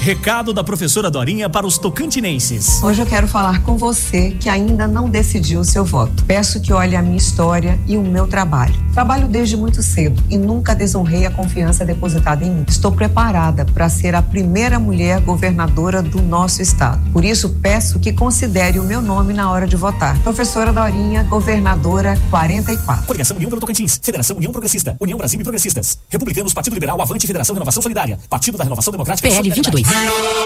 Recado da professora Dorinha para os tocantinenses. Hoje eu quero falar com você que ainda não decidiu o seu voto. Peço que olhe a minha história e o meu trabalho. Trabalho desde muito cedo e nunca desonrei a confiança depositada em mim. Estou preparada para ser a primeira mulher governadora do nosso estado. Por isso, peço que considere o meu nome na hora de votar. Professora Dorinha, governadora 44. Coligação União pelo Tocantins, Federação União Progressista, União Brasil e Progressistas, Republicanos, Partido Liberal, Avante, Federação Renovação Solidária, Partido da Renovação Democrática. PL 22.